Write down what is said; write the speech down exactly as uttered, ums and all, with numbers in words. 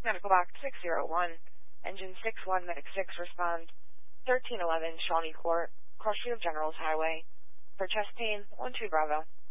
Medical Box six zero one, Engine six one, Medic six, respond. thirteen eleven, Shawnee Court, Crossfield Generals Highway. For chest pain, one two Bravo.